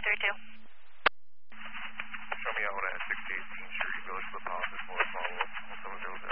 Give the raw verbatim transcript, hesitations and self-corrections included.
three two. Show me out at sixty-eighth Street, Village of the Palace, for follow-up, one seven zero zero.